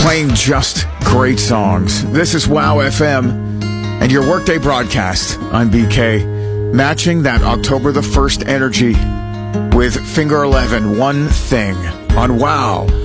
playing just great songs. This is Wow FM and your workday broadcast. I'm BK, matching that October the 1st energy with Finger 11, One Thing on Wow.